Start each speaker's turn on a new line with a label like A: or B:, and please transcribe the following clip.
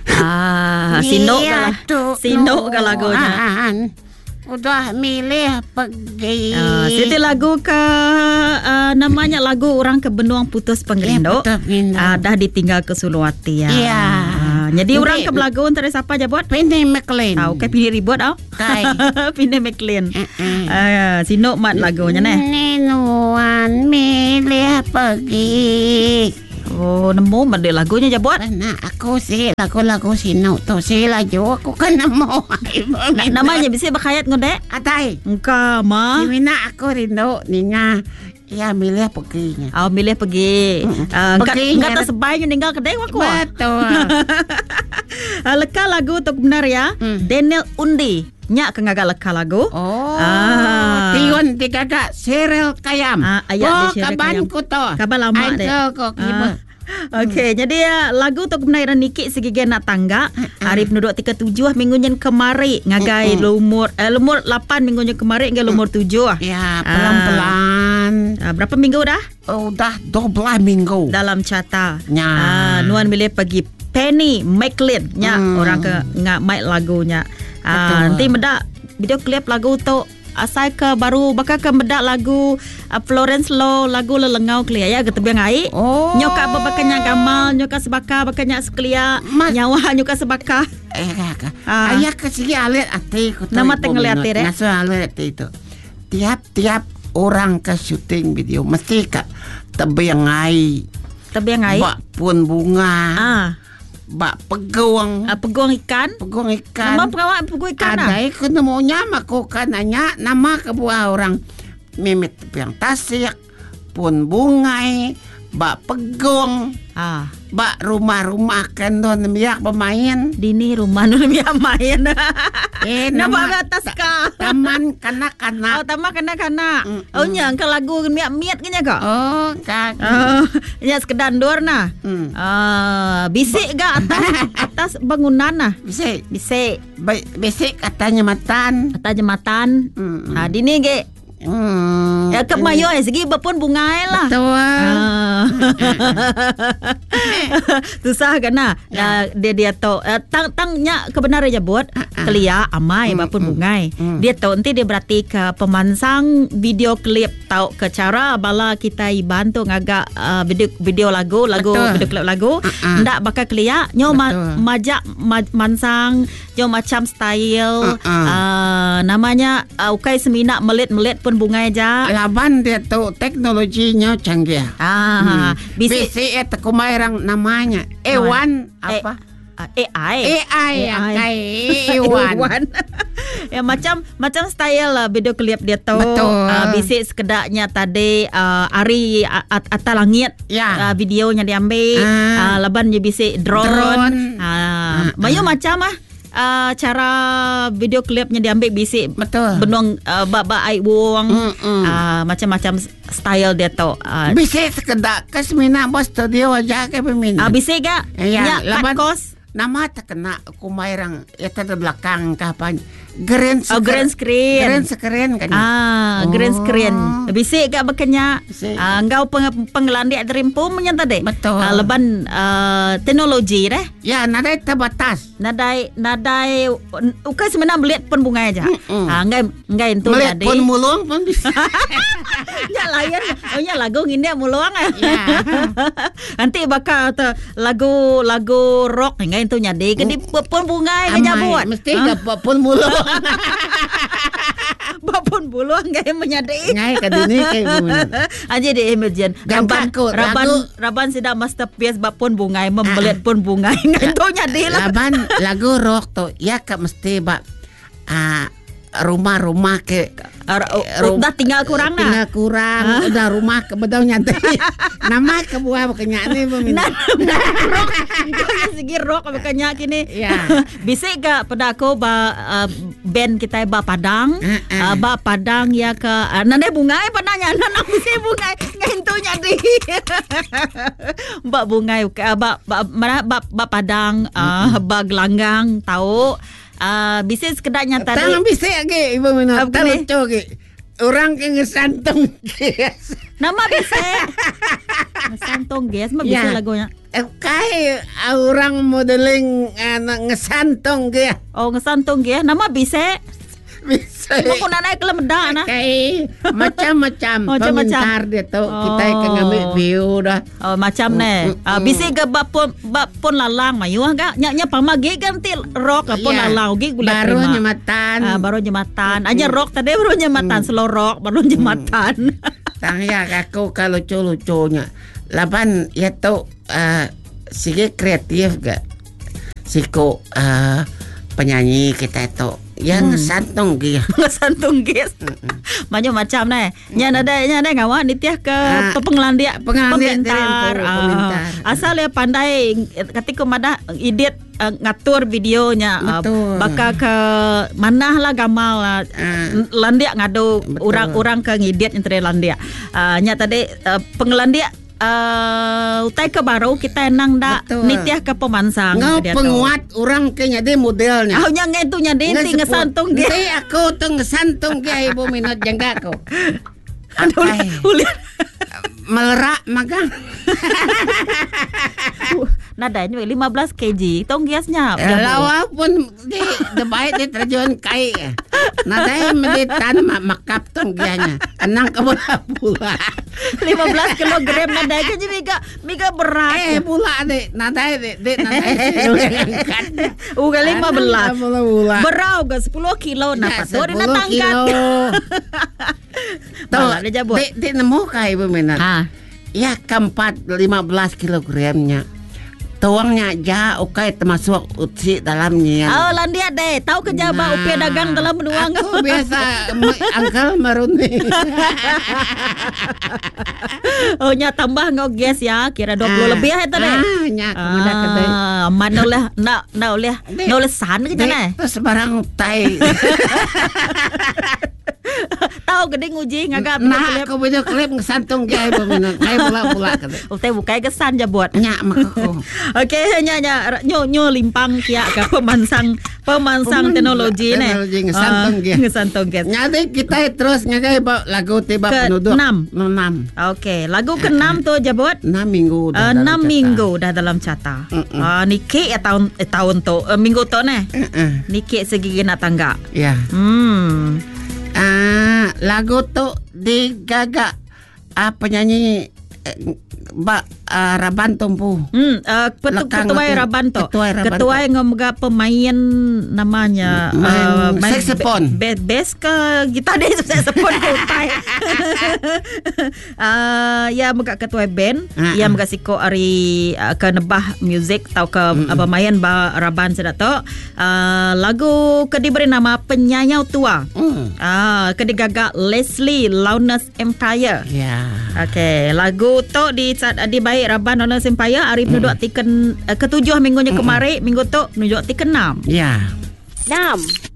A: Sinok ke lagunya.
B: Udah milih pergi.
A: Siti lagu ke namanya lagu Orang ke Benuang Putus Penggerindo. Dah ditinggal ke Suluwati ya.
B: Iya.
A: Jadi orang ke Belagun terus apa aja buat?
B: Pindah McLean.
A: Oke, pilih ribut Pindah McLean. Sinok mat lagunya nih.
B: Ninuan milih pergi.
A: Oh, nemu made lagunya aja buat.
B: Nah, aku sih lagu-lagu Sinok tu sih laju aku kan nemu.
A: Namanya bisa berkhayat ngode?
B: Atai.
A: Engkau mah.
B: Dimana aku rindu ninya. Ya milih perginya.
A: Milih pergi. Enggak tersebayang tinggal kedai waku.
B: Betul.
A: Leka lagu tu benar ya. Daniel Undi. Nyak kengagak leka lagu.
B: Tiun digagak Seril Kayam. Kaban ku to.
A: Kaban lama deh. Okey, jadi lagu tu kebenaran Niki segigi nak tangga. Hari penduduk 37 minggunya kemari ngagai lumur 8 minggunya kemari ngagai lumur 7.
B: Ya, pelan-pelan.
A: Berapa minggu dah?
B: Dah 12 minggu.
A: Dalam cata.
B: Ya.
A: Nuan milih pergi Penny McLean nya orang ke ngak mic lagunya. Nanti medak video klip lagu tu asal ke baru bakal ke medak lagu Florence Law lagu lelengau kelia ya ketebiang ai. Nyoka babakanya gamal nyoka sebaka bakanya seklia nyawa nyoka sebaka.
B: Ayah ke sini alit ati ku.
A: Nama tengah lihat deh.
B: Nasu alit itu. Tiap orang ke syuting video mesti ke tebiang ai.
A: Tebiang ai.
B: Bak pun bunga. Bak peguang
A: ikan. Nama peguang ikan.
B: Ada aku nemunya maku kananya nama kebuah orang mimit yang tasik pun bungai bak peguang. Bak rumah-rumah kan don miak pemain.
A: Dini rumah don miak main. Nama atas ka.
B: Taman kanak-kanak.
A: Taman kanak-kanak. Nya ke lagu miak-miak kenya kok.
B: Kak.
A: Ya sekedar dor nah. Bisik ga atas bangunan nah.
B: Bisik.
A: Bisik
B: katanya matan.
A: Dini ge. Ya ke mayo segi bapun bunga lah.
B: Betul.
A: Susah kan dia tahu tangnya kebenaran aja buat kelia amai bapun bungai. Dia tahu nanti dia berarti ke pemansang video klip tahu ke cara bala kita bantu ngagak video video klip lagu ndak bakal kelia nyo majak mansang nyo macam style namanya ukai semina melit pun bunga aja.
B: Laban dia tahu teknologinya canggih. Bisi itu kumairang namanya Ewan apa? AI. Ya macam style video klip dia tahu. Bisi sekedaknya tadi hari atas langit. Videonya diambil. Laban je bisi drone. Mayu macam cara video klipnya diambil bisi benuang baba ai buang macam-macam style dia tu bisi sekedak kesemina bos studio aja ke peminat
A: bisi ga
B: ya kos nama tak kena kumairang itu di belakang kapan green screen kan
A: green screen bisi ga bekenya engkau penglandik terimpu menyata deh
B: betul
A: leban teknologi deh
B: ya nadai terbatas
A: nadai ukai sebenarnya melihat pun bunga aja enggak itu
B: melihat pun mulung pun bisa
A: ya layan lagu ini mulung nanti bakal lagu rock enggak itu nyadi kedi pun bunga aja buat
B: mesti enggak pun mulung
A: bapun buluang gaya menyadai
B: ngai kadini kayak
A: aja di emergen raban sida masterpiece bapun bungai membelit pun bungai itu nyadai
B: laban lagu rock tu ya ka mesti bak rumah-rumah ke
A: udah tinggal kurang
B: udah rumah ke bedau nyantai nama ke buah bekenya ni peminat
A: rock segi rock bekenya kini bisa ke pada aku band kita Padang Padang ya ke nane bungai pananya nana bisa bungai ngentu nyadi mbak bungai mbak Padang mbak gelanggang tahu bisa sekedarnya tadi.
B: Tangan bisa lagi ibu minat. Lucu lagi. Orang ke ngesantung.
A: Nama bisa. Ngesantong gas mah bisa lagunya.
C: Kai orang modeling ngesantong dia.
A: Oh, ngesantong dia. Nama bisa.
C: Bisa.
A: Mau pun naik ke lemeda na.
C: Kai macam-macam. Komentar dia tu kita akan ngambil view dah.
A: Oh, macam ne. Bisa ke bapun lalang mayu enggak? Nya pamagi ganti rock pun lalang gi gula
C: baru nyematan.
A: Baru nyematan. Aja rock tadi baru nyematan, slow rock baru nyematan.
C: Tangya aku kalau lucu-lucunya. Laban ya tu sige kreatif gak? Siko penyanyi kita itu yang ngesantong dia.
A: Ngesantong guys. Macam-macam nih. Nya ada ngawan nitiah ke pengelandia komentar. Asal ya pandai ketika ada edit ngatur videonya bakal ke mana lah gamal landia ngado orang-orang ke ngedit entre landia. Nya tadi pengelandia utai ke baru kita enang dak nitiah ke pemansang
C: ngau penguat orang kayaknya dia modelnya
A: nya ngetunya dia ngesantung ge
C: aku tuh ngesantung ge ibu minat jangka aku melerak magang
A: nadanya 15 kg tong gasnya
C: lawa pun di baik di terjun kai nadanya menditan makap tong gasnya enang ke bola
A: 15 kilogram nadanya jadi mega berat
C: bola deh nadanya
A: uga 15 berau ga 10 kilo na pator na tangkat
C: tahu di nemu kai ibu minat ya keempat 15 kilogramnya tuangnya jauh kayak termasuk uci dalamnya.
A: Oh landia deh, tahu kejaba upia dagang dalam menuang.
C: Aku biasa angkel maruni.
A: Oh nya tambah ngoges ya, kira 20 lebih ya tadi.
C: Nya kemudian kedai.
A: Mana oleh san ke jana.
C: Terus barang tai.
A: Tahu gede nguji ngagak
C: aku video klip ngesantung gay peminat kayak pula kata
A: teh bukai kesan ja buat
C: nya makaku
A: oke nya nyo limpang kia ke pemansang teknologi ne ngesantung gay
C: nya kita terus ngagay lagu tiba penduduk
A: 6 oke lagu ke-6 tuh ja buat
C: 6 minggu
A: 6 minggu dah dalam cata niki ya tahun tuh minggu tuh ne niki segi na tangga
C: ya lagu tu digagak penyanyi Raban Tumpu.
A: Ketua Rabanto. Ketua yang ngomga pemain namanya
C: saxophone.
A: Bass ke gitar deh saxophone kutai. Ya mga ketua band, ya mga siko ari ke nebah music tau ke pemain Raban sedato. Lagu ke diberi nama Penyayau Tua. Ke digagak Leslie Lowness Empire.
C: Ya.
A: Okay, lagu tu di baik Raban Lowness Empire hari menunjuk tiken ke-7 minggunya kemarin, minggu tu menunjuk tiken 6.
C: Ya.
A: 6